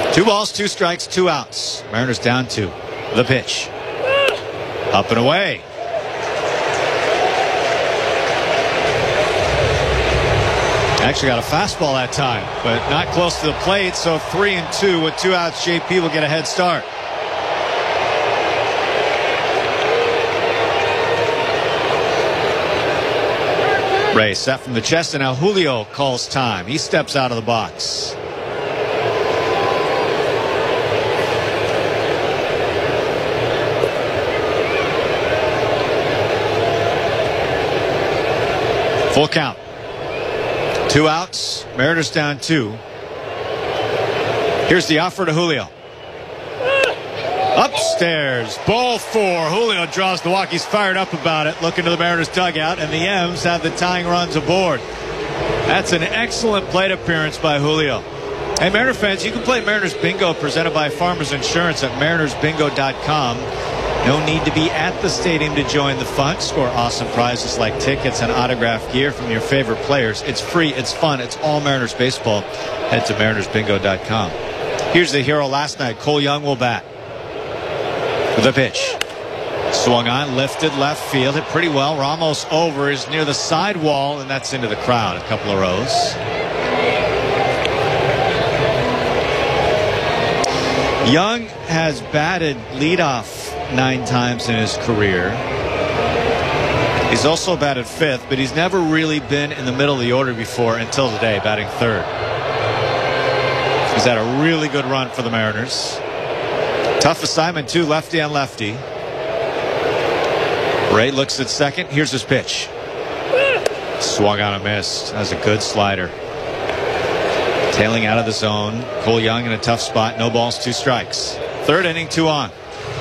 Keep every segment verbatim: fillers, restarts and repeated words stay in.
Two balls, two strikes, two outs. Mariners down two. The pitch. Up and away. Actually got a fastball that time, but not close to the plate. So three and two with two outs. J P will get a head start. Ray set from the chest, and now Julio calls time. He steps out of the box. Full count. Two outs. Mariners down two. Here's the offer to Julio. Upstairs. Ball four. Julio draws the walk. He's fired up about it. Looking to the Mariners dugout, and the M's have the tying runs aboard. That's an excellent plate appearance by Julio. Hey, Mariner fans, you can play Mariners Bingo presented by Farmers Insurance at mariners bingo dot com. No need to be at the stadium to join the fun. Score awesome prizes like tickets and autographed gear from your favorite players. It's free. It's fun. It's all Mariners baseball. Head to mariners bingo dot com. Here's the hero last night. Cole Young will bat. The pitch. Swung on, lifted left field. Hit pretty well. Ramos over is near the side wall, and that's into the crowd. A couple of rows. Young has batted leadoff nine times in his career. He's also batted fifth, but he's never really been in the middle of the order before until today, batting third. He's had a really good run for the Mariners. Tough assignment, too, lefty on lefty. Ray looks at second. Here's his pitch. Swung on a miss. That's a good slider. Tailing out of the zone. Cole Young in a tough spot. No balls, two strikes. Third inning, two on.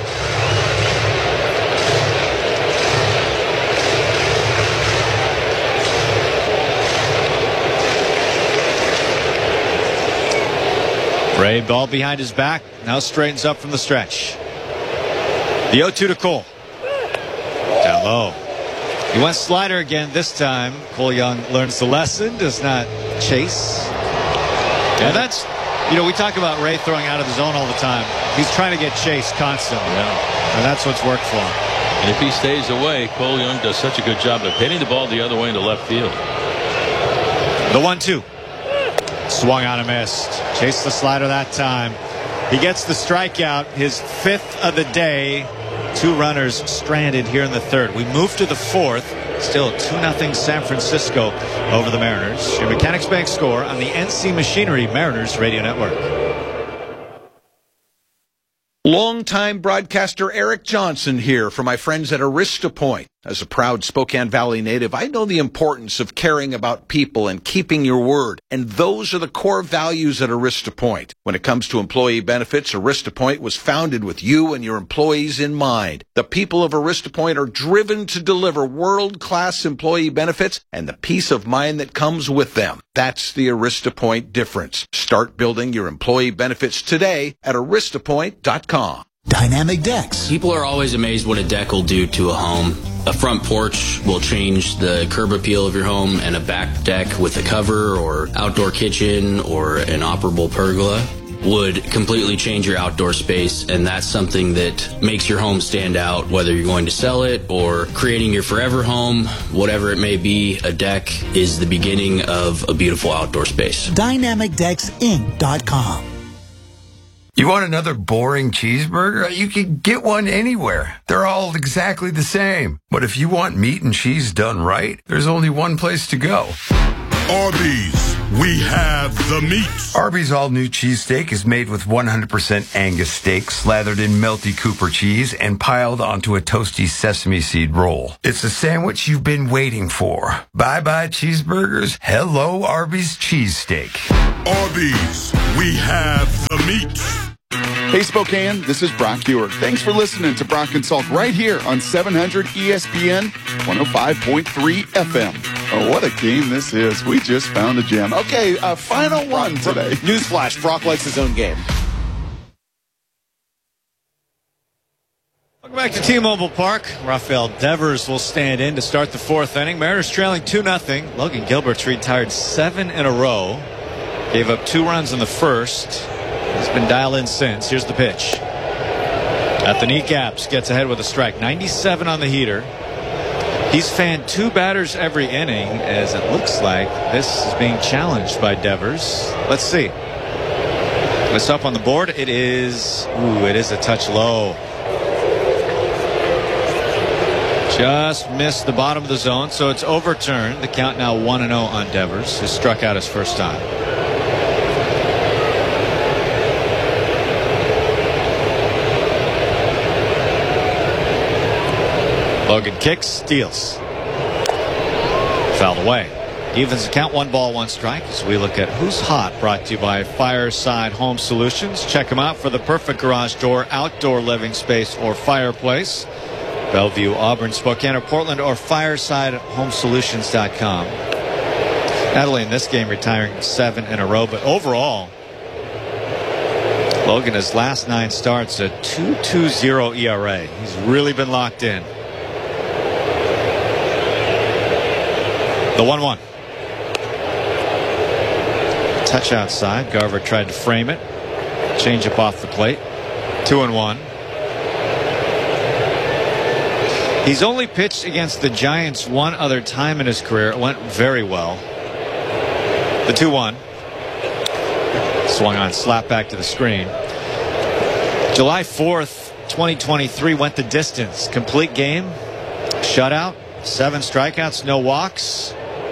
Ray, ball behind his back. Now straightens up from the stretch. The oh two to Cole. Down low. He went slider again this time. Cole Young learns the lesson. Does not chase. And that's, you know, we talk about Ray throwing out of the zone all the time. He's trying to get chased constantly. Yeah. And that's what's worked for him. And if he stays away, Cole Young does such a good job of hitting the ball the other way into left field. The one two. Swung on and missed. Chased the slider that time. He gets the strikeout, his fifth of the day. Two runners stranded here in the third. We move to the fourth. Still two nothing San Francisco over the Mariners. Your Mechanics Bank score on the N C Machinery Mariners Radio Network. Longtime broadcaster Eric Johnson here for my friends at Arista Point. As a proud Spokane Valley native, I know the importance of caring about people and keeping your word. And those are the core values at Arista Point. When it comes to employee benefits, Arista Point was founded with you and your employees in mind. The people of Arista Point are driven to deliver world-class employee benefits and the peace of mind that comes with them. That's the Arista Point difference. Start building your employee benefits today at arista point dot com. Dynamic decks. People are always amazed what a deck will do to a home. A front porch will change the curb appeal of your home, and a back deck with a cover or outdoor kitchen or an operable pergola would completely change your outdoor space, and that's something that makes your home stand out, whether you're going to sell it or creating your forever home, whatever it may be. A deck is the beginning of a beautiful outdoor space. dynamic decks inc dot com. You want another boring cheeseburger? You can get one anywhere. They're all exactly the same. But if you want meat and cheese done right, there's only one place to go. Arby's, we have the meat. Arby's all-new cheesesteak is made with one hundred percent Angus steak, slathered in melty Cooper cheese, and piled onto a toasty sesame seed roll. It's the sandwich you've been waiting for. Bye-bye cheeseburgers. Hello, Arby's cheesesteak. Arby's, we have the meat. Hey Spokane, this is Brock Hewer. Thanks for listening to Brock and Salk right here on seven hundred E S P N one oh five point three F M. Oh, what a game this is. We just found a gem. Okay, uh, final one today. Newsflash, Brock likes his own game. Welcome back to T-Mobile Park. Rafael Devers will stand in to start the fourth inning. Mariners trailing two nothing. Logan Gilbert's retired seven in a row. Gave up two runs in the first. He's been dialed in since. Here's the pitch. At the kneecaps, gets ahead with a strike. ninety-seven on the heater. He's fanned two batters every inning, as it looks like this is being challenged by Devers. Let's see. It's up on the board. It is, ooh, it is a touch low. Just missed the bottom of the zone, so it's overturned. The count now one and oh on Devers, who struck out his first time. Logan kicks, steals. Fouled away. Evens the count, one ball, one strike, as we look at Who's Hot, brought to you by Fireside Home Solutions. Check them out for the perfect garage door, outdoor living space, or fireplace. Bellevue, Auburn, Spokane, or Portland, or fireside home solutions dot com. Not only in this game retiring seven in a row, but overall, Logan, his last nine starts, a two point two oh E R A. He's really been locked in. The one one. Touch outside. Garver tried to frame it. Change up off the plate. Two and one. He's only pitched against the Giants one other time in his career. It went very well. The two one. Swung on, slap back to the screen. July fourth, twenty twenty-three went the distance. Complete game. Shutout. Seven strikeouts, no walks.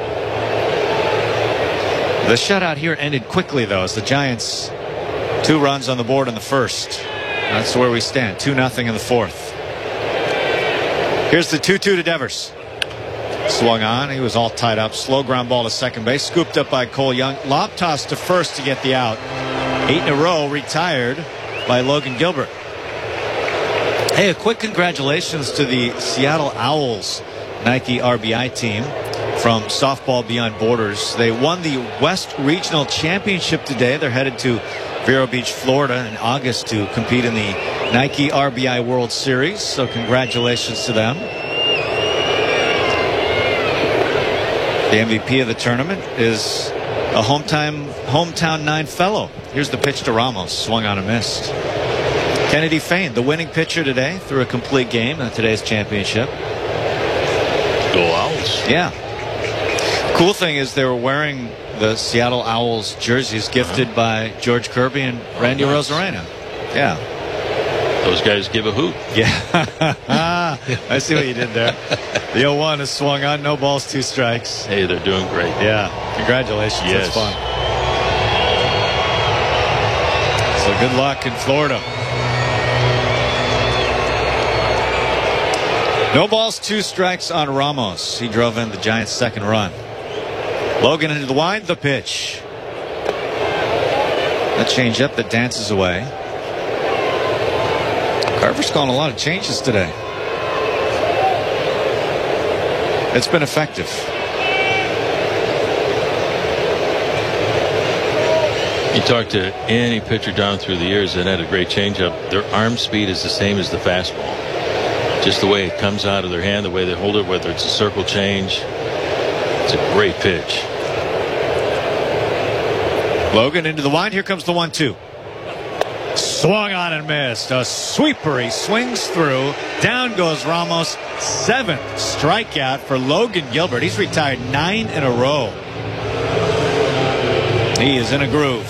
The shutout here ended quickly, though, as the Giants, two runs on the board in the first. That's where we stand. two nothing in the fourth. Here's the two two to Devers. Swung on. He was all tied up. Slow ground ball to second base. Scooped up by Cole Young. Lob toss to first to get the out. Eight in a row retired by Logan Gilbert. Hey, a quick congratulations to the Seattle Owls Nike R B I team from Softball Beyond Borders. They won the West Regional Championship today. They're headed to Vero Beach, Florida in August to compete in the Nike R B I World Series. So congratulations to them. The M V P of the tournament is a hometown, hometown nine fellow. Here's the pitch to Ramos. Swung on and missed. Kennedy Fain, the winning pitcher today, threw a complete game in today's championship. Go Owls. Yeah. Cool thing is they were wearing the Seattle Owls jerseys gifted by George Kirby and Randy oh, nice. Rosarena. Yeah. Those guys give a hoot. Yeah. I see what you did there. The oh one is swung on. No balls, two strikes. Hey, they're doing great. Yeah. Congratulations. Yes. That's fun. So good luck in Florida. No balls, two strikes on Ramos. He drove in the Giants' second run. Logan into the wind, the pitch. That change up that dances away. Carver's calling a lot of changes today. It's been effective. You talk to any pitcher down through the years that had a great changeup, their arm speed is the same as the fastball. Just the way it comes out of their hand, the way they hold it, whether it's a circle change. It's a great pitch. Logan into the wind. Here comes the one two. Swung on and missed. A sweeper. He swings through. Down goes Ramos. Seventh strikeout for Logan Gilbert. He's retired nine in a row. He is in a groove.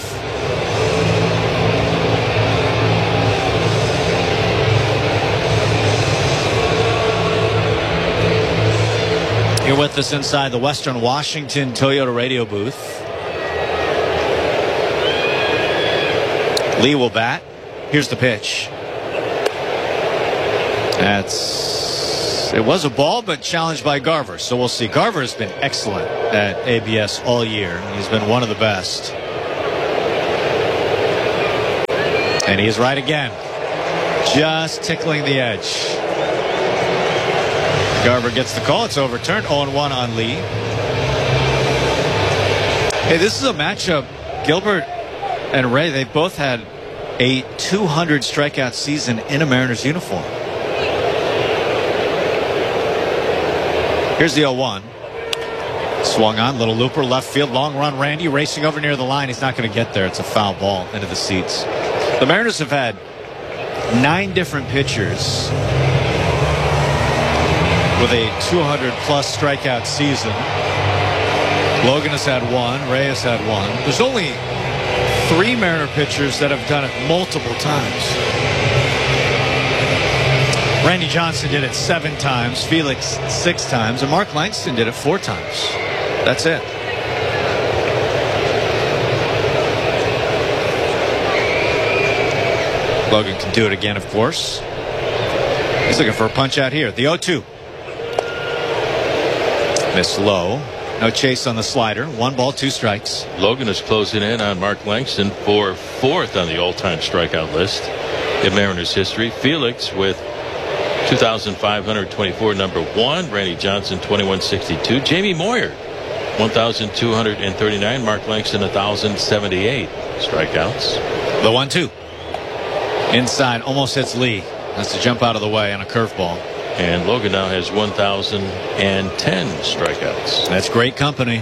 You're with us inside the Western Washington Toyota radio booth. Lee will bat. Here's the pitch. That's it was a ball, but challenged by Garver. So we'll see. Garver has been excellent at A B S all year. He's been one of the best. And he is right again. Just tickling the edge. Garver gets the call. It's overturned. oh and one on Lee. Hey, this is a matchup. Gilbert and Ray, they both had a two hundred strikeout season in a Mariners uniform. Here's the oh one. Swung on, little looper, left field, long run. Randy racing over near the line. He's not going to get there. It's a foul ball into the seats. The Mariners have had nine different pitchers with a two hundred plus strikeout season. Logan has had one. Reyes had one. There's only three Mariner pitchers that have done it multiple times. Randy Johnson did it seven times. Felix six times. And Mark Langston did it four times. That's it. Logan can do it again, of course. He's looking for a punch out here. The oh two. Miss low. No chase on the slider. One ball, two strikes. Logan is closing in on Mark Langston for fourth on the all-time strikeout list in Mariners history. Felix with two thousand five hundred twenty-four, number one. Randy Johnson, twenty-one sixty-two. Jamie Moyer, one thousand two hundred thirty-nine. Mark Langston, one thousand seventy-eight strikeouts. The one two. Inside, almost hits Lee. Has to jump out of the way on a curveball. And Logan now has one thousand ten strikeouts. That's great company.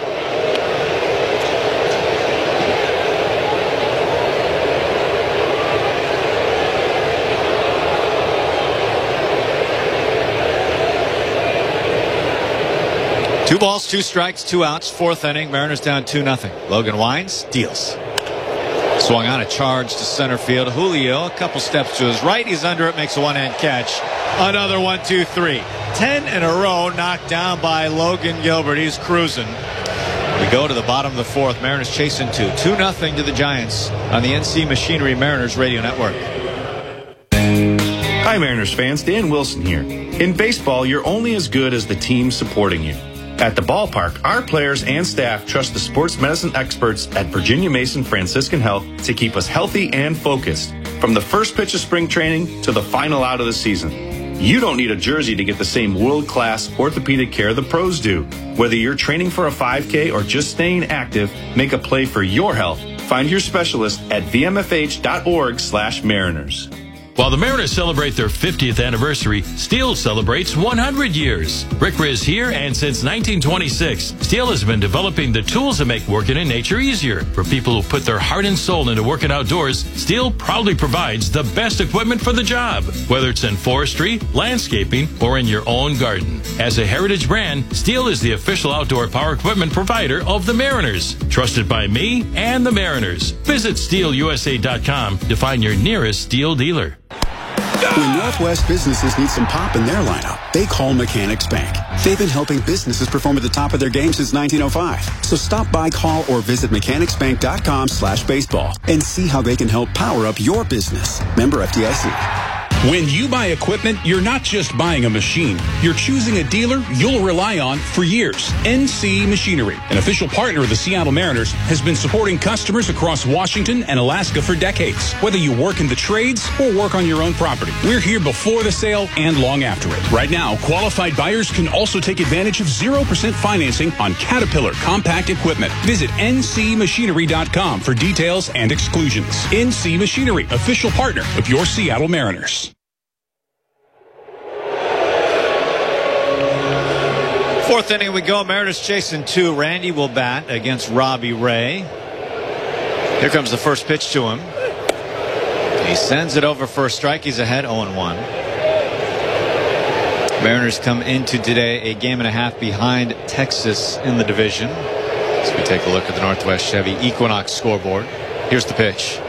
Two balls, two strikes, two outs. Fourth inning. Mariners down two nothing. Logan winds, deals. Swung on, a charge to center field. Julio, a couple steps to his right. He's under it, makes a one-hand catch. Another one, two, three. Ten in a row knocked down by Logan Gilbert. He's cruising. We go to the bottom of the fourth. Mariners chasing two. two nothing to the Giants on the N C Machinery Mariners Radio Network. Hi, Mariners fans. Dan Wilson here. In baseball, you're only as good as the team supporting you. At the ballpark, our players and staff trust the sports medicine experts at Virginia Mason Franciscan Health to keep us healthy and focused, from the first pitch of spring training to the final out of the season. You don't need a jersey to get the same world-class orthopedic care the pros do. Whether you're training for a five K or just staying active, make a play for your health. Find your specialist at v m f h dot org slash mariners. While the Mariners celebrate their fiftieth anniversary, Steel celebrates one hundred years. Rick Riz here, and since nineteen twenty-six, Steel has been developing the tools that make working in nature easier. For people who put their heart and soul into working outdoors, Steel proudly provides the best equipment for the job, whether it's in forestry, landscaping, or in your own garden. As a heritage brand, Steel is the official outdoor power equipment provider of the Mariners. Trusted by me and the Mariners. Visit steel u s a dot com to find your nearest Steel dealer. When Northwest businesses need some pop in their lineup, they call Mechanics Bank. They've been helping businesses perform at the top of their game since nineteen oh five. So stop by, call, or visit mechanics bank dot com slash baseball and see how they can help power up your business. Member F D I C. When you buy equipment, you're not just buying a machine. You're choosing a dealer you'll rely on for years. N C Machinery, an official partner of the Seattle Mariners, has been supporting customers across Washington and Alaska for decades. Whether you work in the trades or work on your own property, we're here before the sale and long after it. Right now, qualified buyers can also take advantage of zero percent financing on Caterpillar compact equipment. Visit n c machinery dot com for details and exclusions. N C Machinery, official partner of your Seattle Mariners. Fourth inning we go. Mariners chasing two. Randy will bat against Robbie Ray. Here comes the first pitch to him. He sends it over for a strike. He's ahead oh and one. Mariners come into today a game and a half behind Texas in the division. As we take a look at the Northwest Chevy Equinox scoreboard. Here's the pitch.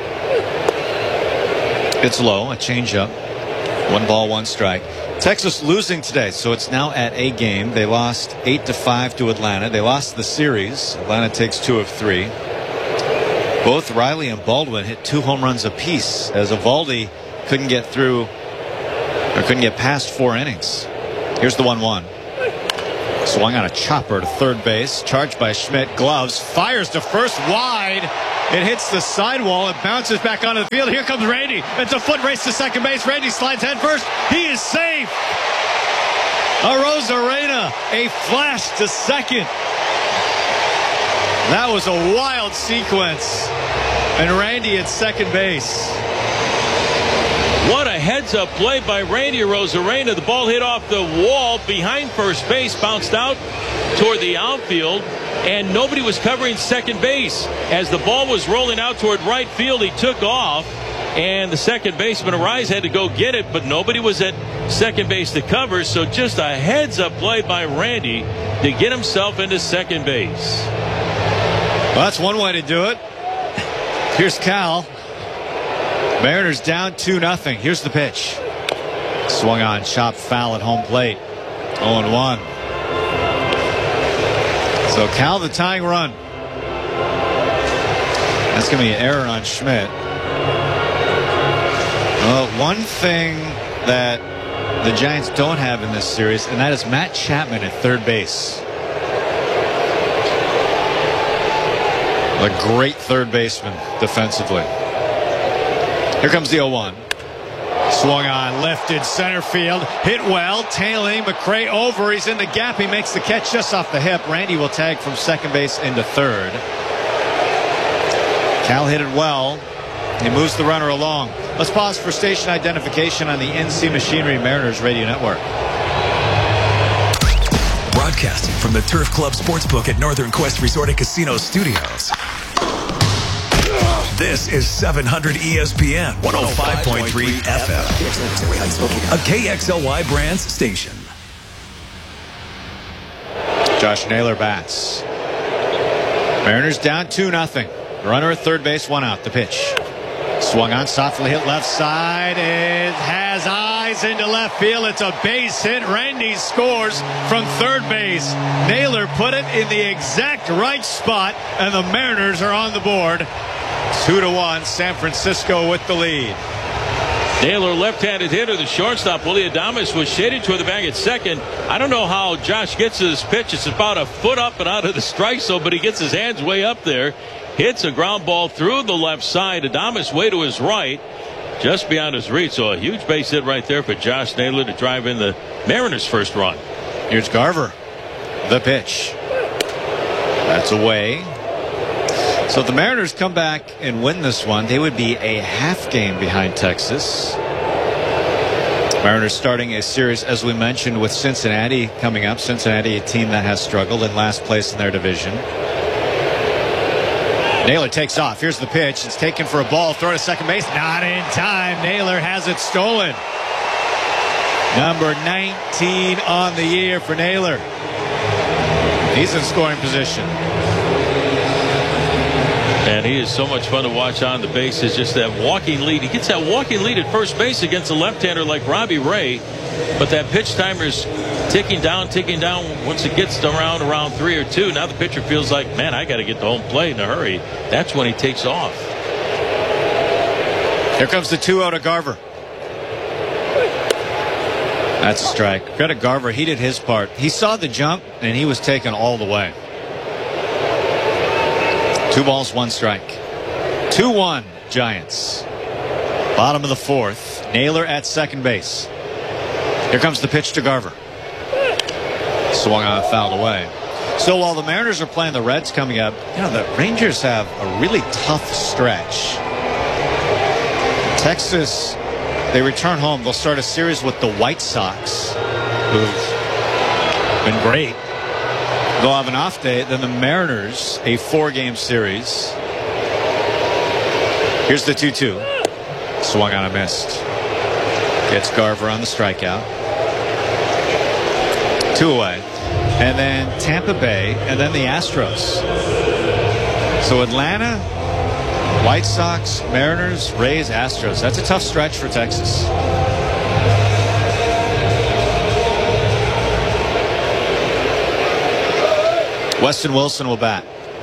It's low, a changeup. One ball, one strike. Texas losing today, so it's now at a game. They lost eight to five to Atlanta. They lost the series. Atlanta takes two of three. Both Riley and Baldwin hit two home runs apiece as Eovaldi couldn't get through or couldn't get past four innings. Here's the one one. Swung on a chopper to third base. Charged by Schmidt. Gloves. Fires to first wide. It hits the sidewall. It bounces back onto the field. Here comes Randy. It's a foot race to second base. Randy slides head first. He is safe. Arozarena, a flash to second. That was a wild sequence. And Randy at second base. What a heads-up play by Randy Arozarena. The ball hit off the wall behind first base, bounced out, toward the outfield, and nobody was covering second base. As the ball was rolling out toward right field, he took off, and the second baseman, Arise, had to go get it, but nobody was at second base to cover, so just a heads-up play by Randy to get himself into second base. Well, that's one way to do it. Here's Cal. Mariners down two nothing. Here's the pitch. Swung on, chopped foul at home plate. oh and one. So Cal, the tying run. That's going to be an error on Schmidt. Well, one thing that the Giants don't have in this series, and that is Matt Chapman at third base. A great third baseman defensively. Here comes the oh one. Swung on, lifted, center field, hit well, tailing, McRae over, he's in the gap, he makes the catch just off the hip. Randy will tag from second base into third. Cal hit it well. He moves the runner along. Let's pause for station identification on the N C Machinery Mariners Radio Network. Broadcasting from the Turf Club Sportsbook at Northern Quest Resort and Casino Studios. This is seven hundred E S P N one oh five point three F M, a K X L Y Brands station. Josh Naylor bats. Mariners down two nothing. Runner at third base, one out. The pitch. Swung on, softly hit left side. It has eyes into left field. It's a base hit. Randy scores from third base. Naylor put it in the exact right spot, and the Mariners are on the board. Two to one, San Francisco with the lead. Naylor, left-handed hitter, the shortstop, Willie Adames, was shaded toward the bag at second. I don't know how Josh gets his pitch. It's about a foot up and out of the strike zone, but he gets his hands way up there. Hits a ground ball through the left side. Adames way to his right, just beyond his reach. So a huge base hit right there for Josh Naylor to drive in the Mariners' first run. Here's Garver. The pitch. That's away. So if the Mariners come back and win this one, they would be a half game behind Texas. Mariners starting a series, as we mentioned, with Cincinnati coming up. Cincinnati, a team that has struggled in last place in their division. Naylor takes off. Here's the pitch. It's taken for a ball. Throw to second base. Not in time. Naylor has it stolen. Number nineteen on the year for Naylor. He's in scoring position. And he is so much fun to watch on the base. Is just that walking lead. He gets that walking lead at first base against a left-hander like Robbie Ray. But that pitch timer is ticking down, ticking down. Once it gets around around three or two, now the pitcher feels like, man, I got to get to home plate in a hurry. That's when he takes off. Here comes the two oh to Garver. That's a strike. Credit Garver. He did his part. He saw the jump, and he was taken all the way. Two balls, one strike. two one Giants. Bottom of the fourth. Naylor at second base. Here comes the pitch to Garver. Swung on, fouled away. So while the Mariners are playing the Reds coming up, you know, the Rangers have a really tough stretch. Texas, they return home. They'll start a series with the White Sox, who've been great. They'll have an off day. Then the Mariners, a four-game series. Here's the two two. Swung on, a missed. Gets Garver on the strikeout. Two away. And then Tampa Bay, and then the Astros. So Atlanta, White Sox, Mariners, Rays, Astros. That's a tough stretch for Texas. Weston Wilson will bat.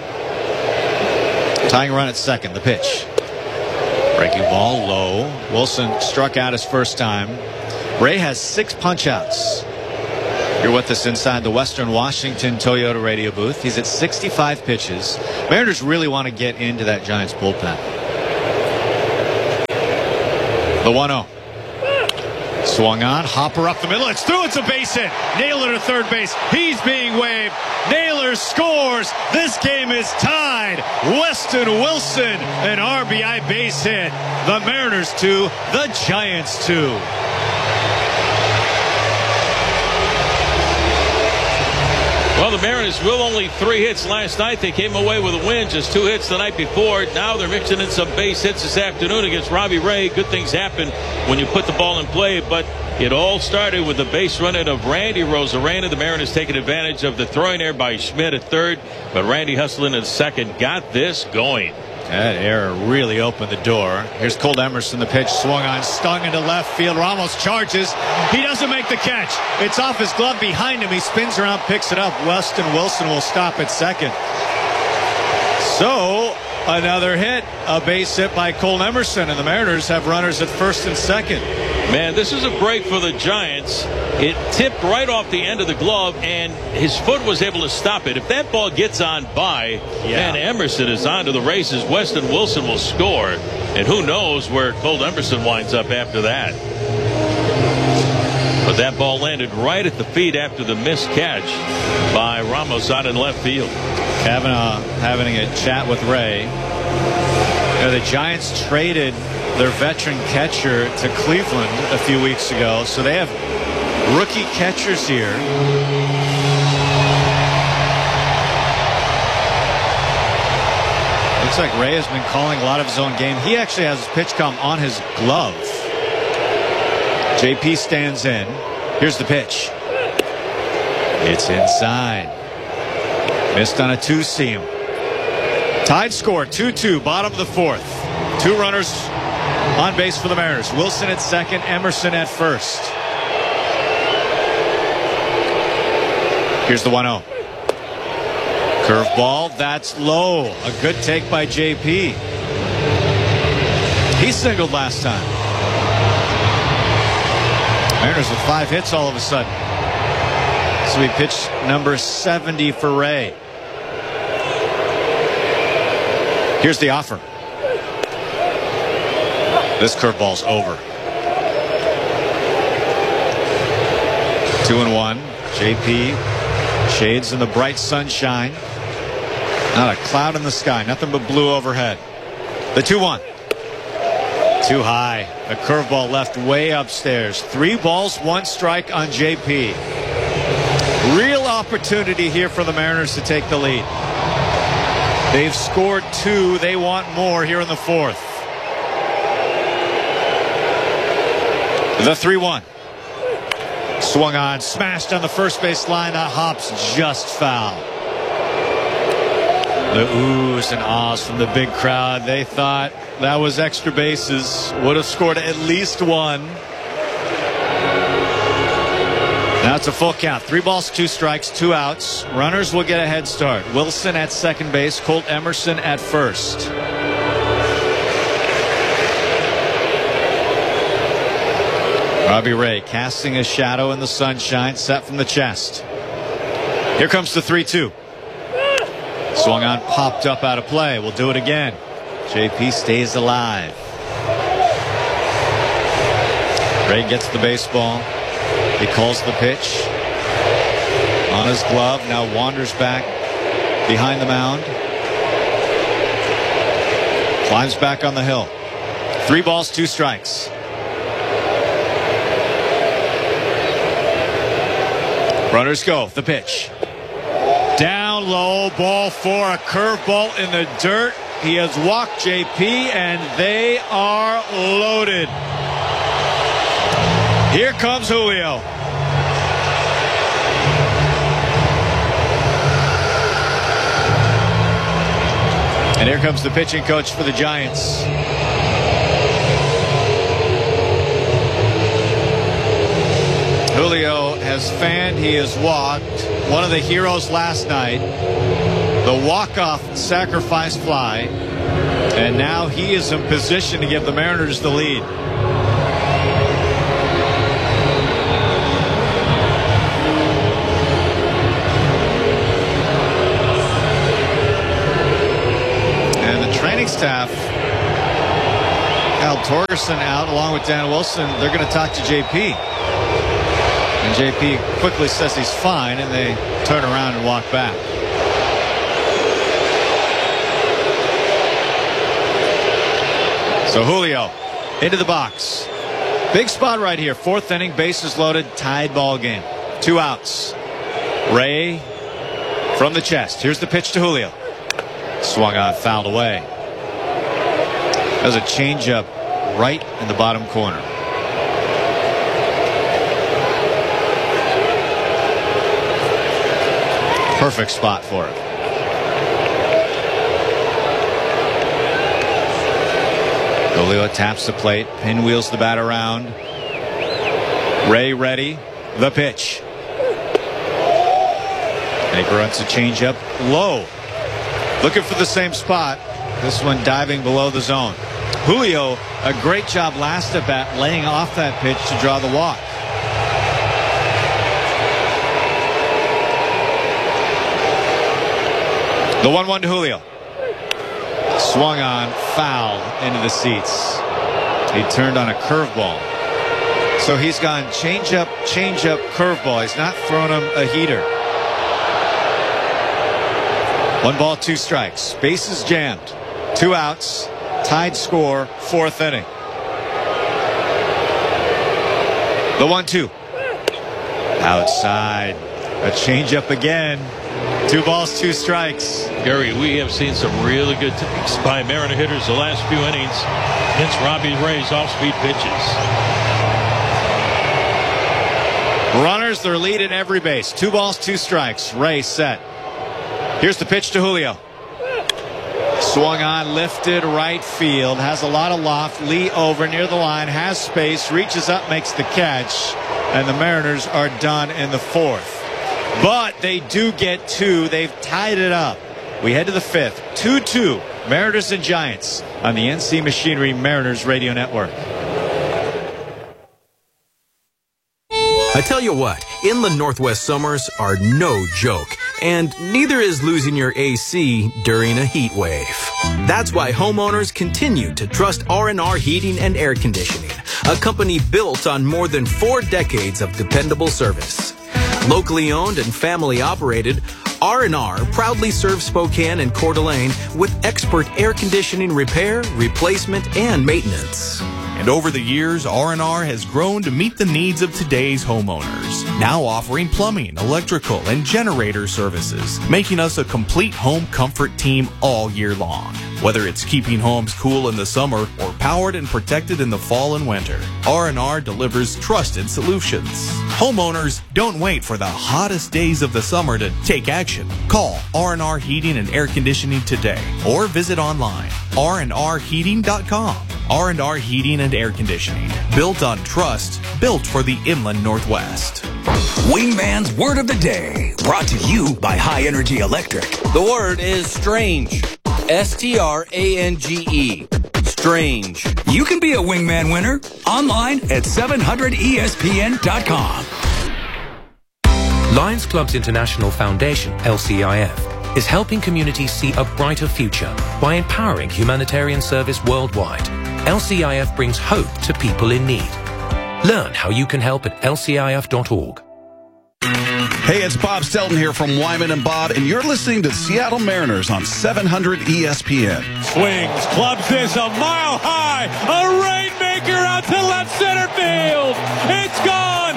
Tying run at second. The pitch. Breaking ball low. Wilson struck out his first time. Ray has six punch outs. You're with us inside the Western Washington Toyota radio booth. He's at sixty-five pitches. Mariners really want to get into that Giants bullpen. The one oh. Swung on, Hopper up the middle. It's through. It's a base hit. Naylor to third base. He's being waved. Naylor scores. This game is tied. Weston Wilson, an R B I base hit. The Mariners two, the Giants two. Well, the Mariners with only three hits last night. They came away with a win, just two hits the night before. Now they're mixing in some base hits this afternoon against Robbie Ray. Good things happen when you put the ball in play, but it all started with the base running of Randy Rosarena. The Mariners taking advantage of the throwing error by Schmidt at third, but Randy hustling at second got this going. That error really opened the door. Here's Colt Emerson. The pitch swung on, stung into left field. Ramos charges. He doesn't make the catch. It's off his glove behind him. He spins around, picks it up. Weston Wilson will stop at second. So another hit, a base hit by Colt Emerson, and the Mariners have runners at first and second. Man, this is a break for the Giants. It tipped right off the end of the glove, and his foot was able to stop it. If that ball gets on by, yeah. and Emerson is on to the races, Weston Wilson will score. And who knows where Colt Emerson winds up after that. But that ball landed right at the feet after the missed catch by Ramos out in left field. Kavanaugh having a chat with Ray. You know, the Giants traded their veteran catcher to Cleveland a few weeks ago, so they have rookie catchers here. Looks like Ray has been calling a lot of his own game. He actually has his pitch count on his glove. J P stands in. Here's the pitch. It's inside. Missed on a two-seam. Tied score, two two, bottom of the fourth. Two runners on base for the Mariners. Wilson at second, Emerson at first. Here's the one oh. Curveball, that's low. A good take by J P. He singled last time. Mariners with five hits all of a sudden. So we pitch number seventy for Ray. Here's the offer. This curveball's over. Two and one. J P shades in the bright sunshine. Not a cloud in the sky. Nothing but blue overhead. The two one. Too high. A curveball left way upstairs. Three balls, one strike on J P. Real opportunity here for the Mariners to take the lead. They've scored two. They want more here in the fourth. The three one. Swung on, smashed on the first base line. That hops just foul. The oohs and ahs from the big crowd. They thought that was extra bases. Would have scored at least one. Now it's a full count. Three balls, two strikes, two outs. Runners will get a head start. Wilson at second base. Colt Emerson at first. Robbie Ray casting a shadow in the sunshine, set from the chest. Here comes the three two. Swung on, popped up out of play. We'll do it again. J P stays alive. Ray gets the baseball. He calls the pitch. On his glove, now wanders back behind the mound. Climbs back on the hill. Three balls, two strikes. Runners go. The pitch. Down low, ball four, a curveball in the dirt. He has walked J P, and they are loaded. Here comes Julio. And here comes the pitching coach for the Giants. Julio has fanned, he has walked. One of the heroes last night, the walk-off sacrifice fly, and now he is in position to give the Mariners the lead. And the training staff, Al Torgerson out along with Dan Wilson, they're going to talk to J P. And J P quickly says he's fine, and they turn around and walk back. So Julio into the box. Big spot right here. Fourth inning, bases loaded, tied ball game. Two outs. Ray From the chest, here's the pitch to Julio. Swung on, fouled away. That was a changeup right in the bottom corner. Perfect spot for it. Julio taps the plate, pinwheels the bat around. Ray ready, the pitch. And he grunts a changeup low. Looking for the same spot. This one diving below the zone. Julio, a great job last at bat, laying off that pitch to draw the walk. The one one to Julio. Swung on, foul into the seats. He turned on a curveball. So he's gone changeup, changeup, curveball. He's not thrown him a heater. One ball, two strikes. Bases jammed. Two outs. Tied score, fourth inning. The one two. Outside. A changeup again. Two balls, two strikes. Gary, we have seen some really good takes by Mariner hitters the last few innings against Robbie Ray's off-speed pitches. Runners, their lead at every base. Two balls, two strikes. Ray set. Here's the pitch to Julio. Swung on, lifted right field. Has a lot of loft. Lee over near the line. Has space. Reaches up, makes the catch. And the Mariners are done in the fourth. But they do get two. They've tied it up. We head to the fifth. two two. Mariners and Giants on the N C Machinery Mariners Radio Network. I tell you what, inland Northwest summers are no joke, and neither is losing your A C during a heat wave. That's why homeowners continue to trust R and R Heating and Air Conditioning, a company built on more than four decades of dependable service. Locally owned and family operated, R and R proudly serves Spokane and Coeur d'Alene with expert air conditioning repair, replacement, and maintenance. And over the years, R and R has grown to meet the needs of today's homeowners, now offering plumbing, electrical, and generator services, making us a complete home comfort team all year long. Whether it's keeping homes cool in the summer or powered and protected in the fall and winter, R and R delivers trusted solutions. Homeowners, don't wait for the hottest days of the summer to take action. Call R and R Heating and Air Conditioning today or visit online, r and r heating dot com. R and R Heating and Air Conditioning, built on trust, built for the inland Northwest. Wingman's Word of the Day, brought to you by High Energy Electric. The word is strange. S T R A N G E. Strange. You can be a Wingman winner online at seven hundred E S P N dot com. Lions Clubs International Foundation, L C I F, is helping communities see a brighter future by empowering humanitarian service worldwide. L C I F brings hope to people in need. Learn how you can help at L C I F dot org. Hey, it's Bob Stelton here from Wyman and Bob, and you're listening to the Seattle Mariners on seven hundred E S P N. Swings, clubs this a mile high, a rainmaker out to left center field. It's gone.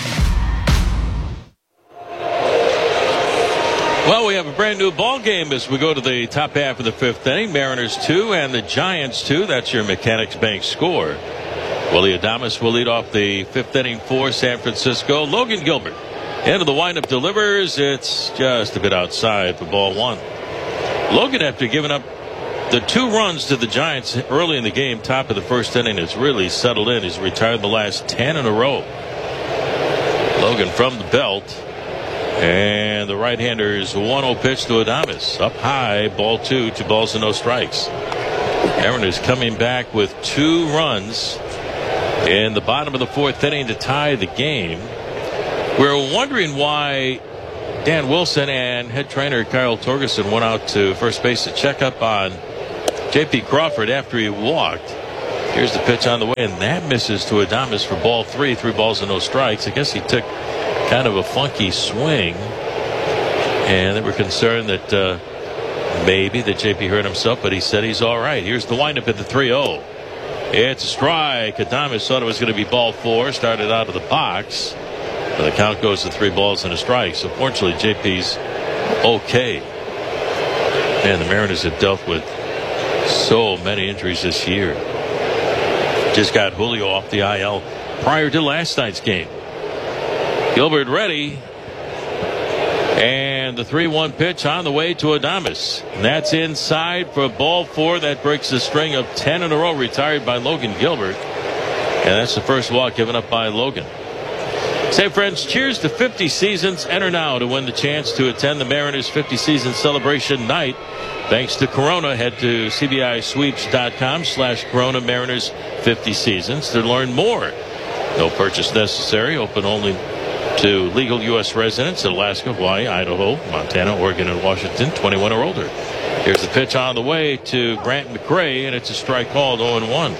Well, we have a brand new ball game as we go to the top half of the fifth inning. Mariners two and the Giants two. That's your Mechanics Bank score. Willie Adames will lead off the fifth inning for San Francisco. Logan Gilbert into the windup delivers. It's just a bit outside for ball one. Logan, after giving up the two runs to the Giants early in the game, top of the first inning, has really settled in. He's retired the last ten in a row. Logan from the belt. And the right-hander's one oh pitch to Adames. Up high, ball two, two balls and no strikes. Mariners coming back with two runs in the bottom of the fourth inning to tie the game. We're wondering why Dan Wilson and head trainer Kyle Torgerson went out to first base to check up on J P Crawford after he walked. Here's the pitch on the way, and that misses to Adames for ball three, three balls and no strikes. I guess he took kind of a funky swing, and they were concerned that uh, maybe that J P hurt himself, but he said he's all right. Here's the windup at the three oh. It's a strike. Adames thought it was going to be ball four, started out of the box, but the count goes to three balls and a strike. So fortunately, J P's okay. Man, the Mariners have dealt with so many injuries this year. Just got Julio off the I L prior to last night's game. Gilbert ready. And the three one pitch on the way to Adames. And that's inside for ball four. That breaks the string of ten in a row retired by Logan Gilbert. And that's the first walk given up by Logan. Say, friends, cheers to fifty seasons. Enter now to win the chance to attend the Mariners fifty season celebration night. Thanks to Corona, head to C B I sweeps dot com slash Corona Mariners fifty seasons to learn more. No purchase necessary. Open only to legal U S residents in Alaska, Hawaii, Idaho, Montana, Oregon, and Washington, twenty-one or older. Here's the pitch on the way to Grant McRae, and it's a strike called oh and one.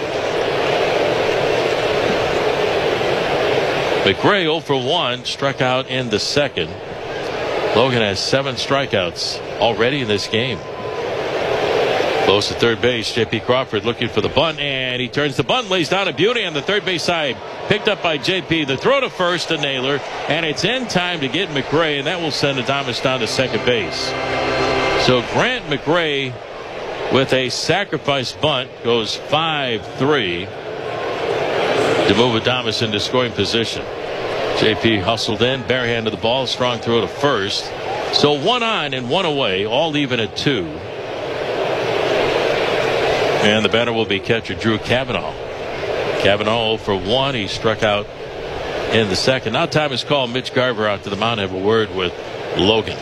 McRae oh for one, struck out in the second. Logan has seven strikeouts already in this game. Close to third base. J P Crawford looking for the bunt, and he turns the bunt, lays down a beauty on the third base side. Picked up by J P. The throw to first, a nailer, and it's in time to get McRae, and that will send Adames down to second base. So Grant McRae with a sacrifice bunt goes five three to move Adames into scoring position. J P hustled in, barehanded the ball, strong throw to first. So one on and one away, all even at two. And the batter will be catcher Drew Cavanaugh. Cavanaugh oh for one. He struck out in the second. Now time is called. Mitch Garver out to the mound, have a word with Logan.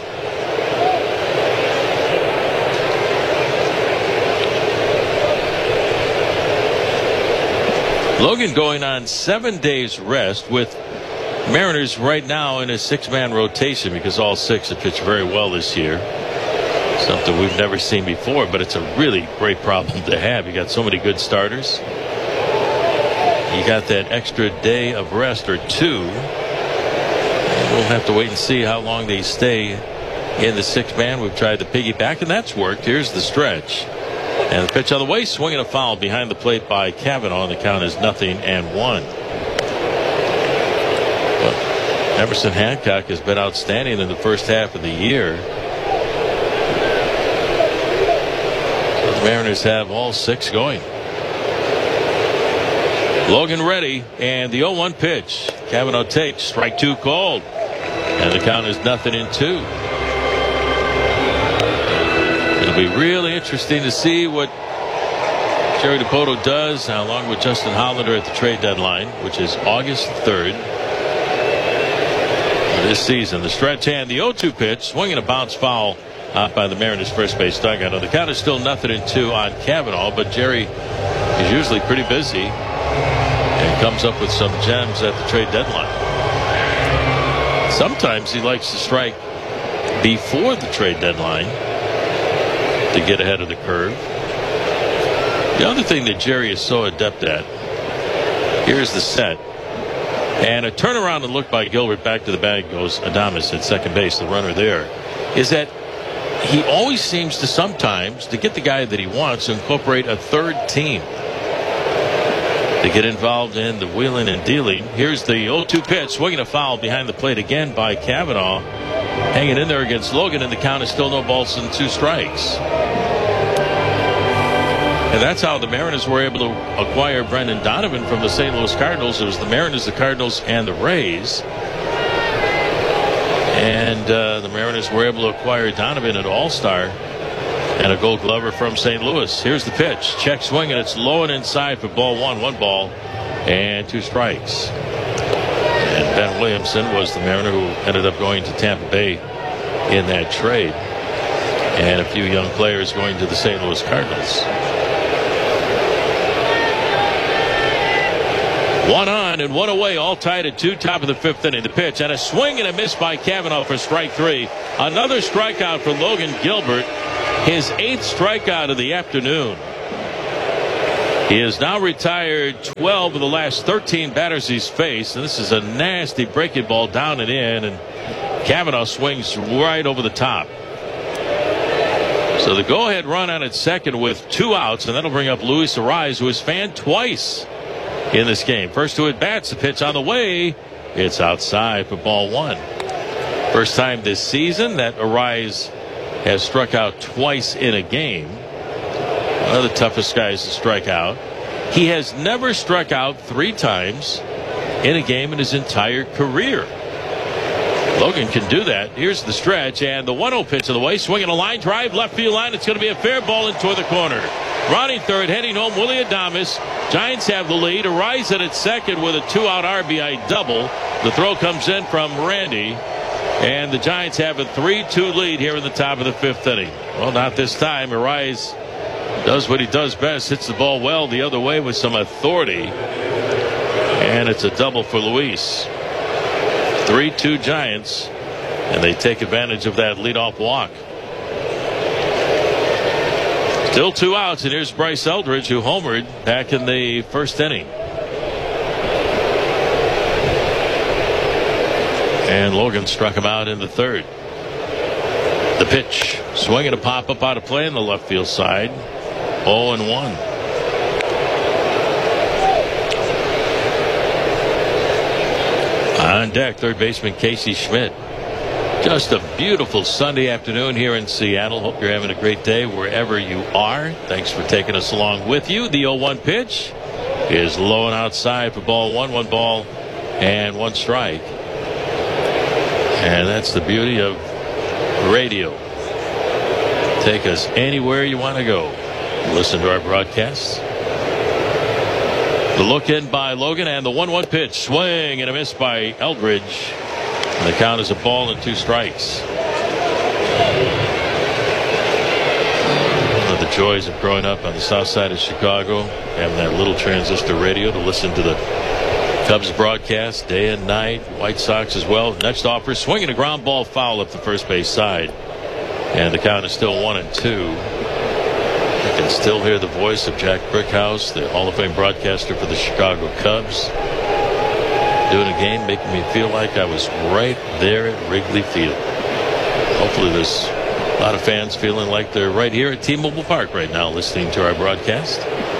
Logan going on seven days rest, with Mariners right now in a six-man rotation because all six have pitched very well this year. Something we've never seen before, but it's a really great problem to have. You got so many good starters. You got that extra day of rest or two. We'll have to wait and see how long they stay in the six-man. We've tried to piggyback, and that's worked. Here's the stretch. And the pitch on the way, swinging a foul behind the plate by Cavanaugh. The count is nothing and one. Well, Emerson Hancock has been outstanding in the first half of the year. So the Mariners have all six going. Logan ready, and the oh one pitch. Cavanaugh takes, strike two called. And the count is nothing in two. It'll be really interesting to see what Jerry Dipoto does, along with Justin Hollander at the trade deadline, which is August third. This season, the stretch and the oh two pitch, swinging a bounce foul out by the Mariners first base dugout. The count is still nothing in two on Cavanaugh, but Jerry is usually pretty busy and comes up with some gems at the trade deadline. Sometimes he likes to strike before the trade deadline to get ahead of the curve. The other thing that Jerry is so adept at, here's the set. And a turnaround and look by Gilbert, back to the bag goes Adames at second base, the runner there, is that he always seems to sometimes, to get the guy that he wants, to incorporate a third team to get involved in the wheeling and dealing. Here's the oh two pitch, swinging a foul behind the plate again by Cavanaugh, hanging in there against Logan, and the count is still no balls and two strikes. And that's how the Mariners were able to acquire Brendan Donovan from the Saint Louis Cardinals. It was the Mariners, the Cardinals, and the Rays. And uh, the Mariners were able to acquire Donovan, an all-star, and a Gold Glover from Saint Louis. Here's the pitch. Check swing, and it's low and inside for ball one. One ball and two strikes. And Ben Williamson was the Mariner who ended up going to Tampa Bay in that trade. And a few young players going to the Saint Louis Cardinals. One on and one away, all tied at two, top of the fifth inning. The pitch and a swing and a miss by Cavanaugh for strike three. Another strikeout for Logan Gilbert, his eighth strikeout of the afternoon. He has now retired twelve of the last thirteen batters he's faced, and this is a nasty breaking ball down and in, and Cavanaugh swings right over the top. So the go-ahead run on at second with two outs, and that'll bring up Luis Arraez, who has fanned twice in this game. First two at bats, the pitch on the way. It's outside for ball one. First time this season that Arise has struck out twice in a game. One of the toughest guys to strike out. He has never struck out three times in a game in his entire career. Logan can do that. Here's the stretch and the one oh pitch of the way. Swinging a line drive, left field line. It's going to be a fair ball in toward the corner. Rounding third, heading home, Willie Adames. Giants have the lead. Arise at second with a two-out R B I double. The throw comes in from Randy. And the Giants have a three two lead here in the top of the fifth inning. Well, not this time. Arise does what he does best. Hits the ball well the other way with some authority. And it's a double for Luis. three two Giants. And they take advantage of that leadoff walk. Still two outs, and here's Bryce Eldridge, who homered back in the first inning. And Logan struck him out in the third. The pitch, swinging a pop up out of play in the left field side. oh and one. On deck, third baseman Casey Schmidt. Just a beautiful Sunday afternoon here in Seattle. Hope you're having a great day wherever you are. Thanks for taking us along with you. The oh one pitch is low and outside for ball one. One ball and one strike. And that's the beauty of radio. Take us anywhere you want to go. Listen to our broadcasts. The look in by Logan and the one one pitch. Swing and a miss by Eldridge. And the count is a ball and two strikes. One of the joys of growing up on the south side of Chicago, having that little transistor radio to listen to the Cubs broadcast day and night. White Sox as well. Next offer, swinging a ground ball foul up the first base side. And the count is still one and two. I can still hear the voice of Jack Brickhouse, the Hall of Fame broadcaster for the Chicago Cubs, doing a game, making me feel like I was right there at Wrigley Field. Hopefully there's a lot of fans feeling like they're right here at T-Mobile Park right now listening to our broadcast.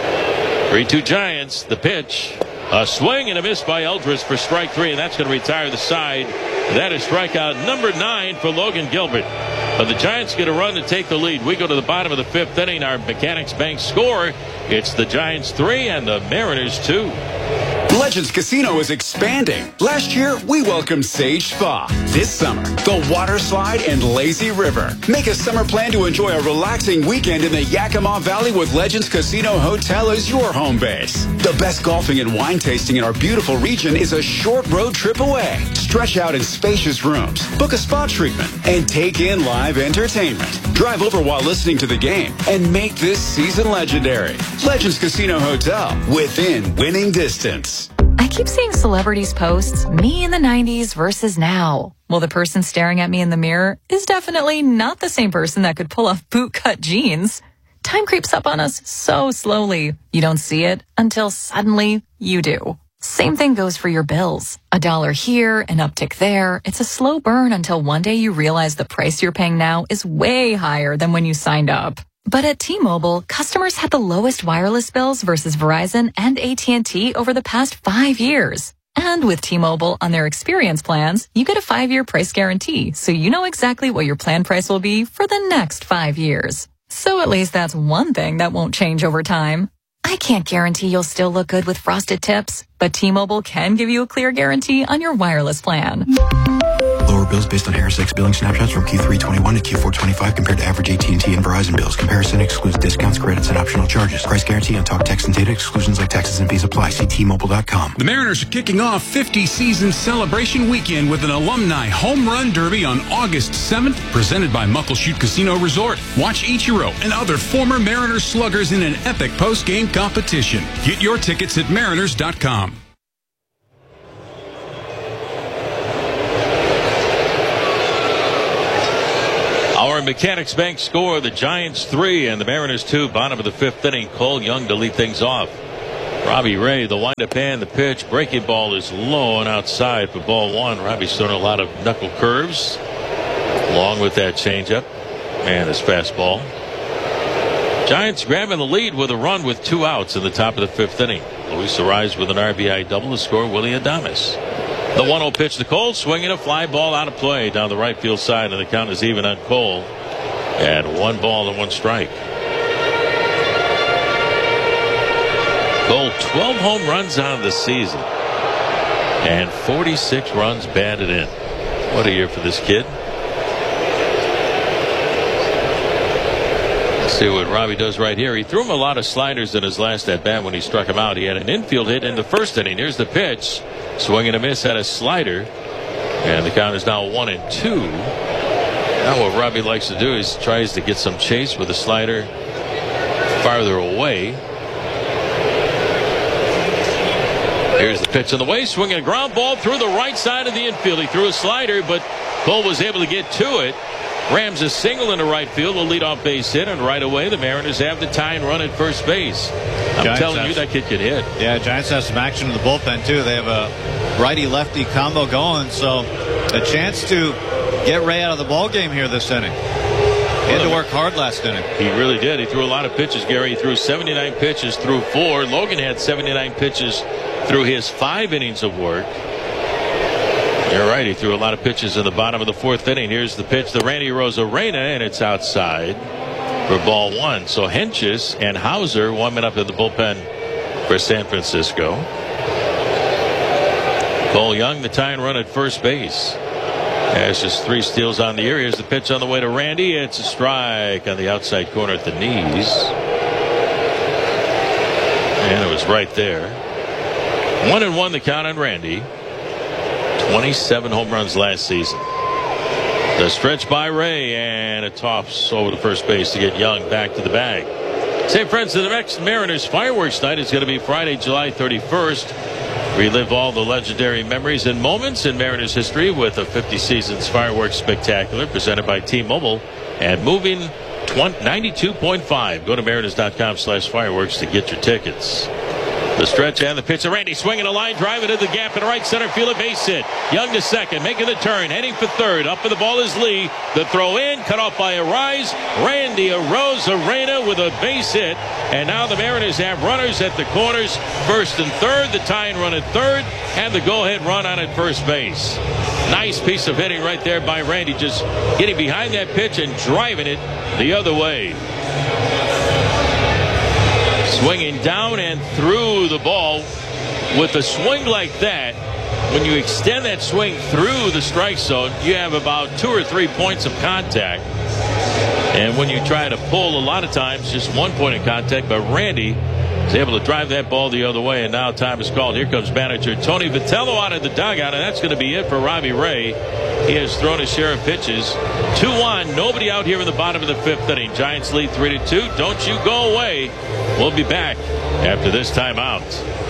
three two Giants. The pitch. A swing and a miss by Eldridge for strike three, and that's going to retire the side. That is strikeout number nine for Logan Gilbert. But the Giants get a run to take the lead. We go to the bottom of the fifth inning. Our Mechanics Bank score. It's the Giants three and the Mariners two. Legends Casino is expanding. Last year, we welcomed Sage Spa. This summer, the Water Slide and Lazy River. Make a summer plan to enjoy a relaxing weekend in the Yakima Valley with Legends Casino Hotel as your home base. The best golfing and wine tasting in our beautiful region is a short road trip away. Stretch out in spacious rooms, book a spa treatment, and take in live entertainment. Drive over while listening to the game and make this season legendary. Legends Casino Hotel, within winning distance. I keep seeing celebrities posts, me in the nineties versus now. Well, the person staring at me in the mirror is definitely not the same person that could pull off bootcut jeans. Time creeps up on us so slowly. You don't see it until suddenly you do. Same thing goes for your bills. A dollar here, an uptick there. It's a slow burn until one day you realize the price you're paying now is way higher than when you signed up. But at T-Mobile, customers had the lowest wireless bills versus Verizon and A T and T over the past five years. And with T-Mobile on their experience plans, you get a five-year price guarantee, so you know exactly what your plan price will be for the next five years. So at least that's one thing that won't change over time. I can't guarantee you'll still look good with frosted tips, but T-Mobile can give you a clear guarantee on your wireless plan. Lower bills based on Harris X billing snapshots from Q three twenty-one to Q four twenty-five compared to average A T and T and Verizon bills. Comparison excludes discounts, credits, and optional charges. Price guarantee on talk, text, and data exclusions like taxes and fees apply. See T Mobile dot com. The Mariners are kicking off fifty season celebration weekend with an alumni home run derby on August seventh, presented by Muckleshoot Casino Resort. Watch Ichiro and other former Mariners sluggers in an epic post-game competition. Get your tickets at Mariners dot com. Our Mechanics Bank score, the Giants three and the Mariners two. Bottom of the fifth inning. Cole Young to lead things off. Robbie Ray, the windup and the pitch. Breaking ball is low and outside for ball one. Robbie's throwing a lot of knuckle curves along with that changeup and his fastball. Giants grabbing the lead with a run with two outs in the top of the fifth inning. Luis Arise with an R B I double to score Willie Adames. The one oh pitch to Cole, swinging a fly ball out of play down the right field side, and the count is even on Cole. And one ball and one strike. Cole, twelve home runs on the season and forty-six runs batted in. What a year for this kid. Let's see what Robbie does right here. He threw him a lot of sliders in his last at bat when he struck him out. He had an infield hit in the first inning. Here's the pitch. Swing and a miss at a slider. And the count is now one and two. Now what Robbie likes to do is tries to get some chase with a slider farther away. Here's the pitch on the way. Swinging a ground ball through the right side of the infield. He threw a slider, but Cole was able to get to it. Rams a single into right field, a leadoff base hit, and right away the Mariners have the tying run at first base. I'm Giants telling have, you, that kid could hit. Yeah, Giants have some action in the bullpen too. They have a righty-lefty combo going, so a chance to get Ray out of the ball game here this inning. He had to work hard last inning. He really did. He threw a lot of pitches, Gary. He threw seventy-nine pitches through four. Logan had seventy-nine pitches through his five innings of work. You're right. He threw a lot of pitches in the bottom of the fourth inning. Here's the pitch to Randy Rosarena, and it's outside for ball one. So Henches and Hauser warming up in the bullpen for San Francisco. Cole Young, the tying run at first base. Has just three steals on the year. Here's the pitch on the way to Randy. It's a strike on the outside corner at the knees. And it was right there. One and one the count on Randy. twenty-seven home runs last season. The stretch by Ray, and a toss over to first base to get Young back to the bag. Say, friends, the next Mariners fireworks night is going to be Friday, July thirty-first. Relive all the legendary memories and moments in Mariners history with a fifty seasons fireworks spectacular presented by T-Mobile and moving ninety-two point five. Go to mariners.com slash fireworks to get your tickets. The stretch and the pitch of Randy swinging a line drive into the gap in right center field, a base hit. Young to second, making the turn, heading for third. Up with the ball is Lee. The throw in, cut off by a rise. Randy Arozarena with a base hit. And now the Mariners have runners at the corners, first and third. The tying run at third, and the go-ahead run on at first base. Nice piece of hitting right there by Randy, just getting behind that pitch and driving it the other way. Swinging down and through the ball. With a swing like that, when you extend that swing through the strike zone, you have about two or three points of contact. And when you try to pull, a lot of times, just one point of contact. But Randy is able to drive that ball the other way, and now time is called. Here comes manager Tony Vitello out of the dugout, and that's going to be it for Robbie Ray. He has thrown his share of pitches. two one, nobody out here in the bottom of the fifth inning. Giants lead three to two. Don't you go away. We'll be back after this timeout.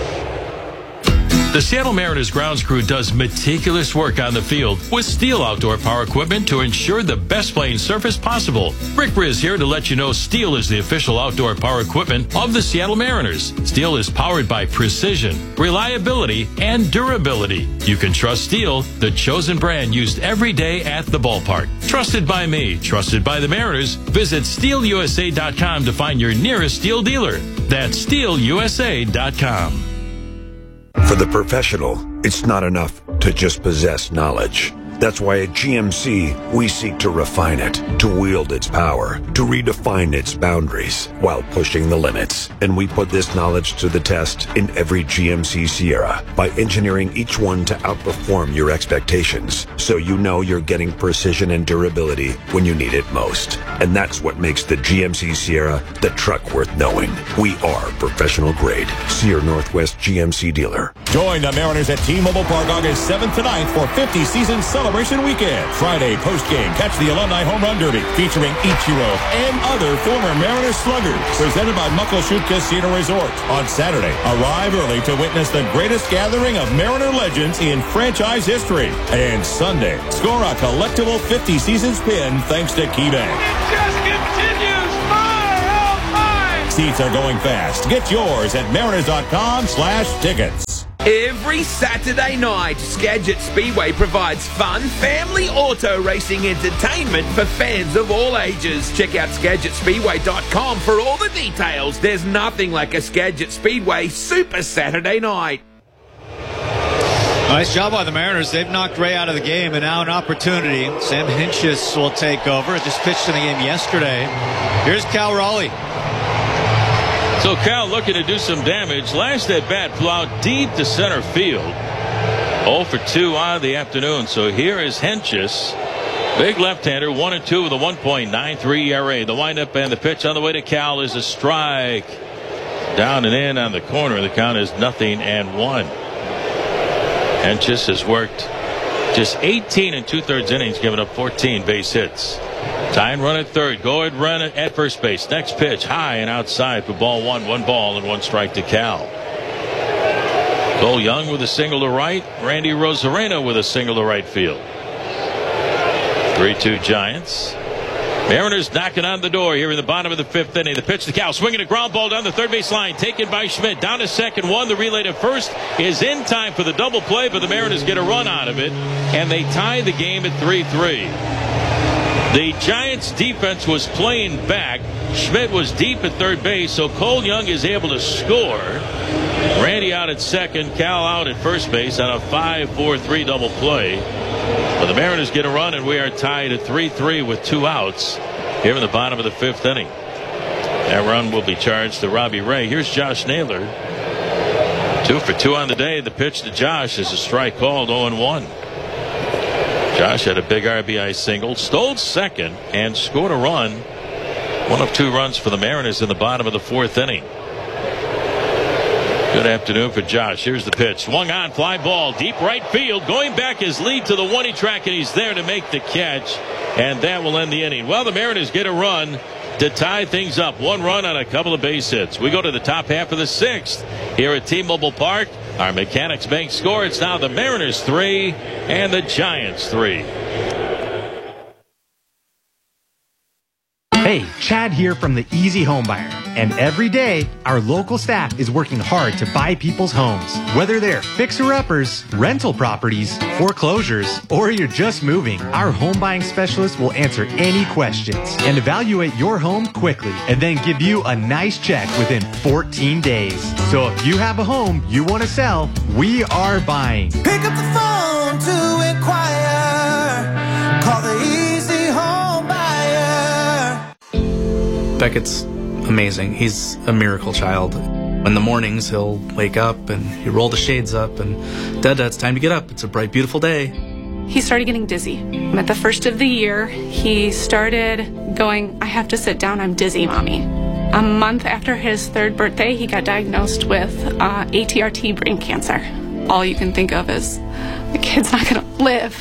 The Seattle Mariners grounds crew does meticulous work on the field with Steel outdoor power equipment to ensure the best playing surface possible. Rick Riz here to let you know Steel is the official outdoor power equipment of the Seattle Mariners. Steel is powered by precision, reliability, and durability. You can trust Steel, the chosen brand used every day at the ballpark. Trusted by me, trusted by the Mariners. Visit steel u s a dot com to find your nearest Steel dealer. That's steel u s a dot com. For the professional, it's not enough to just possess knowledge. That's why at G M C, we seek to refine it, to wield its power, to redefine its boundaries while pushing the limits. And we put this knowledge to the test in every G M C Sierra by engineering each one to outperform your expectations, so you know you're getting precision and durability when you need it most. And that's what makes the G M C Sierra the truck worth knowing. We are professional grade. See your Northwest G M C dealer. Join the Mariners at T-Mobile Park August seventh to ninth for fifty season celebration weekend. Friday post-game, catch the Alumni Home Run Derby featuring Ichiro and other former Mariners sluggers. Presented by Muckleshoot Casino Resort. On Saturday, arrive early to witness the greatest gathering of Mariner legends in franchise history. And Sunday, score a collectible fifty seasons pin thanks to KeyBank. It just continues. Fire, oh, fire. Seats are going fast. Get yours at mariners.com slash tickets. Every Saturday night, Skagit Speedway provides fun, family auto racing entertainment for fans of all ages. Check out skagit speedway dot com for all the details. There's nothing like a Skagit Speedway Super Saturday night. Nice job by the Mariners. They've knocked Ray out of the game, and now an opportunity. Sam Hentges will take over. Just pitched in the game yesterday. Here's Cal Raleigh. So Cal looking to do some damage. Last at bat flew out deep to center field. oh for two on the afternoon. So here is Hentges. Big left-hander, one and two with a one point nine three E R A. The windup and the pitch on the way to Cal is a strike. Down and in on the corner. The count is nothing and one. Hentges has worked just eighteen and two-thirds innings, giving up fourteen base hits. Tying run at third. Go ahead, run at first base. Next pitch, high and outside for ball one. One ball and one strike to Cal. Cole Young with a single to right. Randy Rosarena with a single to right field. three two Giants. Mariners knocking on the door here in the bottom of the fifth inning. The pitch to Cal, swinging a ground ball down the third base line, taken by Schmidt. Down to second, one. The relay to first is in time for the double play, but the Mariners get a run out of it, and they tie the game at three three. The Giants defense was playing back. Schmidt was deep at third base, so Cole Young is able to score. Randy out at second, Cal out at first base on a five four three double play. But the Mariners get a run, and we are tied at three three with two outs here in the bottom of the fifth inning. That run will be charged to Robbie Ray. Here's Josh Naylor. Two for two on the day. The pitch to Josh is a strike called, oh and one. Josh had a big R B I single, stole second, and scored a run. One of two runs for the Mariners in the bottom of the fourth inning. Good afternoon for Josh. Here's the pitch. Swung on, fly ball, deep right field. Going back his lead to the one-E track, and he's there to make the catch. And that will end the inning. Well, the Mariners get a run to tie things up. One run on a couple of base hits. We go to the top half of the sixth here at T-Mobile Park. Our Mechanics Bank score. It's now the Mariners three and the Giants three. Hey, Chad here from the Easy Home Buyer. And every day, our local staff is working hard to buy people's homes. Whether they're fixer-uppers, rental properties, foreclosures, or you're just moving, our home buying specialists will answer any questions and evaluate your home quickly and then give you a nice check within fourteen days. So if you have a home you want to sell, we are buying. Pick up the phone to inquire. Call the Easy Home Buyer. Beckett's amazing. He's a miracle child. In the mornings, he'll wake up and he'll roll the shades up and, Dada, it's time to get up. It's a bright, beautiful day. He started getting dizzy. At the first of the year, he started going, I have to sit down, I'm dizzy, Mommy. A month after his third birthday, he got diagnosed with uh, A T R T brain cancer. All you can think of is, the kid's not going to live.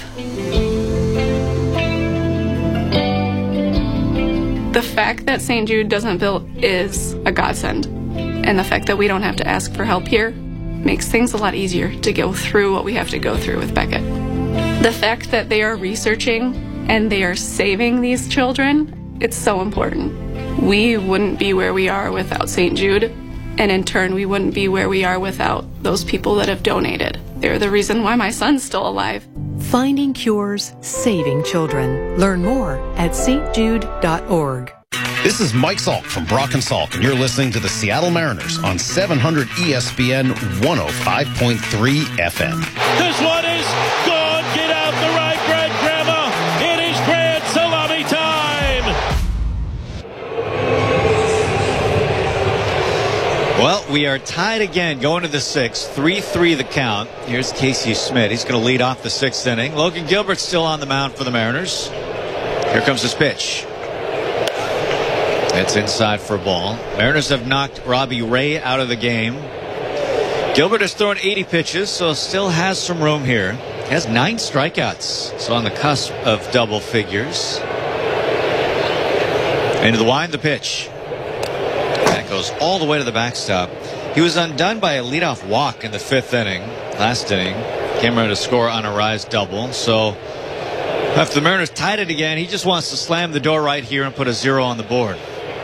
The fact that Saint Jude doesn't bill is a godsend. And the fact that we don't have to ask for help here makes things a lot easier to go through what we have to go through with Beckett. The fact that they are researching and they are saving these children, it's so important. We wouldn't be where we are without Saint Jude, and in turn, we wouldn't be where we are without those people that have donated. They're the reason why my son's still alive. Finding cures, saving children. Learn more at s t jude dot org. This is Mike Salk from Brock and Salk, and you're listening to the Seattle Mariners on seven hundred E S P N one oh five point three F M. This one is gone. Get out the right, Grand Grandma. It is grand salami time. Well, we are tied again going to the sixth. three three the count. Here's Casey Schmidt. He's going to lead off the sixth inning. Logan Gilbert's still on the mound for the Mariners. Here comes his pitch. It's inside for a ball. Mariners have knocked Robbie Ray out of the game. Gilbert has thrown eighty pitches, so still has some room here. He has nine strikeouts, so on the cusp of double figures. Into the wind, the pitch. That goes all the way to the backstop. He was undone by a leadoff walk in the fifth inning. Last inning, came around to score on a rise double. So after the Mariners tied it again, he just wants to slam the door right here and put a zero on the board.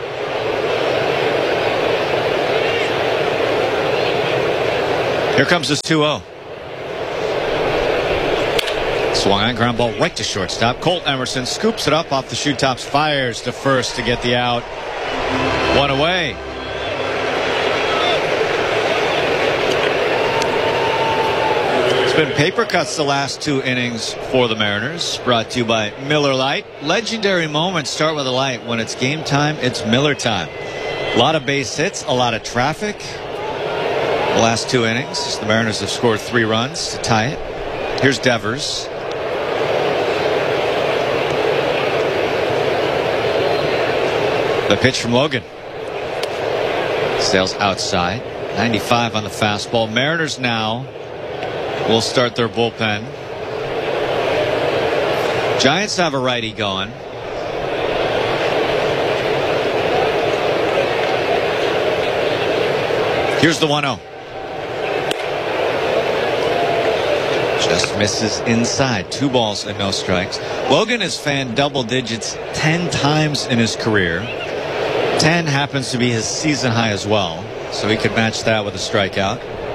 Here comes this two oh. Swung on, ground ball right to shortstop. Colt Emerson scoops it up off the shoe tops, fires to first to get the out. One away. It's been paper cuts the last two innings for the Mariners. Brought to you by Miller Lite. Legendary moments start with a light. When it's game time, it's Miller time. A lot of base hits, a lot of traffic. The last two innings, the Mariners have scored three runs to tie it. Here's Devers. The pitch from Logan. Sails outside. ninety-five on the fastball. Mariners now will start their bullpen. Giants have a righty going. Here's the one oh. Just misses inside. Two balls and no strikes. Logan has fanned double digits ten times in his career. ten happens to be his season high as well, so he could match that with a strikeout.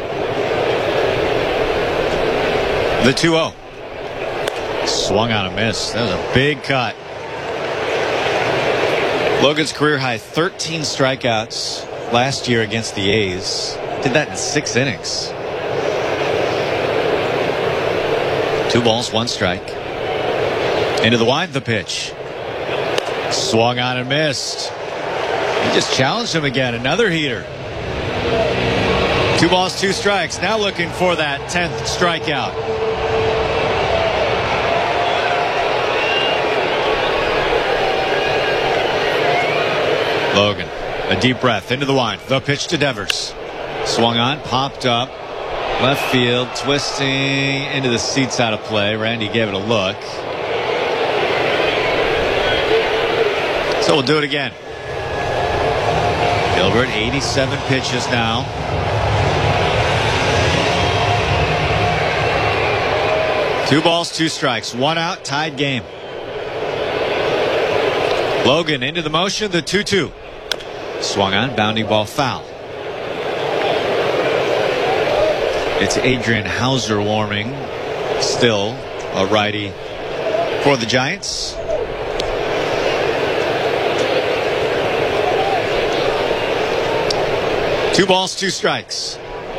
The two oh. Swung on a miss. That was a big cut. Logan's career high thirteen strikeouts last year against the A's. Did that in six innings. Two balls, one strike. Into the wind, the pitch. Swung on and missed. He just challenged him again. Another heater. Two balls, two strikes. Now looking for that tenth strikeout. Logan, a deep breath into the wind. The pitch to Devers. Swung on, popped up. Left field, twisting into the seats out of play. Randy gave it a look. So we'll do it again. Gilbert, eighty-seven pitches now. Two balls, two strikes. One out, tied game. Logan into the motion, the two two. Swung on, bounding ball foul. It's Adrian Hauser warming. Still a righty for the Giants. Two balls, two strikes.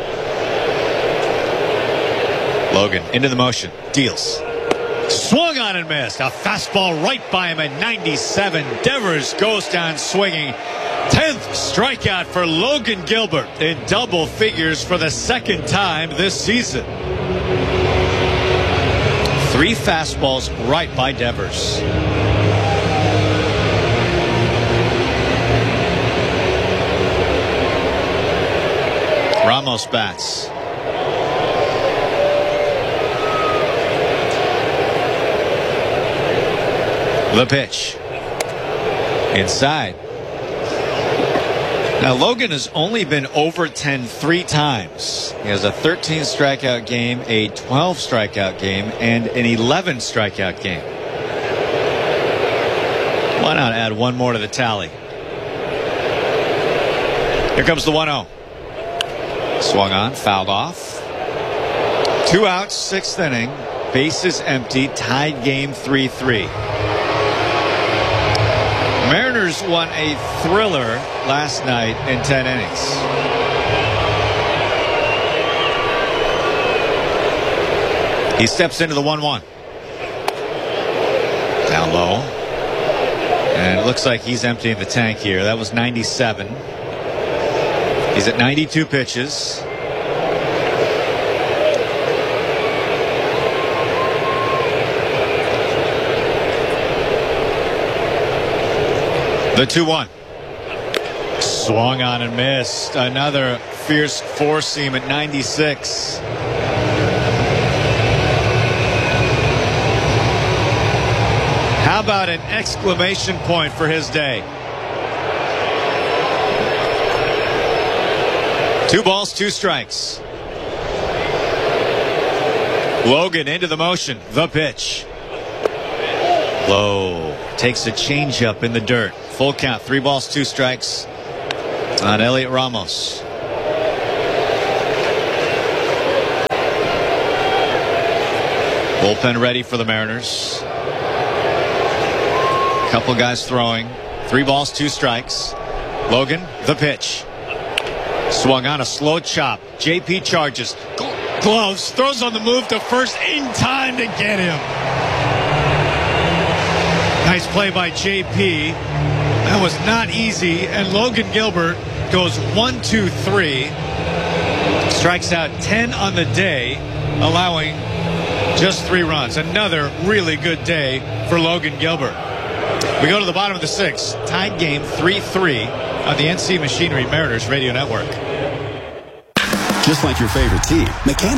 Logan into the motion. Deals. Swung on and missed. A fastball right by him at ninety-seven. Devers goes down swinging. tenth strikeout for Logan Gilbert in double figures for the second time this season. Three fastballs right by Devers. Ramos bats. The pitch. Inside. Now, Logan has only been over ten three times. He has a thirteen strikeout game, a twelve strikeout game, and an eleven strikeout game. Why not add one more to the tally? Here comes the one oh. Swung on, fouled off. Two outs, sixth inning. Bases empty, tied game three three. Mariners won a thriller last night in ten innings. He steps into the one one. Down low. And it looks like he's emptying the tank here. That was ninety-seven. He's at ninety-two pitches. The two one. Swung on and missed. Another fierce four seam at ninety-six. How about an exclamation point for his day? Two balls, two strikes. Logan into the motion. The pitch. Low. Takes a changeup in the dirt. Full count. Three balls, two strikes on Elliot Ramos. Bullpen ready for the Mariners. Couple guys throwing. Three balls, two strikes. Logan, the pitch. Swung on a slow chop. J P charges. gloves, throws on the move to first in time to get him. Nice play by J P. That was not easy, and Logan Gilbert goes one, two, three. Strikes out ten on the day, allowing just three runs. Another really good day for Logan Gilbert. We go to the bottom of the sixth. Tied game three three on the N C Machinery Mariners Radio Network. Just like your favorite team, Mechanic